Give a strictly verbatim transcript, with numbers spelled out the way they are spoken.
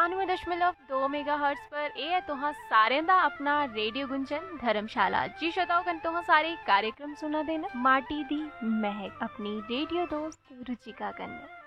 चौरानवे दशमलव दो मेगा हर्ट्स पर ए है तुहां सारें दा अपना रेडियो गुंजन धर्मशाला। जी श्रोताओ कन तुहां सारे कार्यक्रम सुना देना माटी दी महक अपनी रेडियो दोस्त रुचिका कन्नै।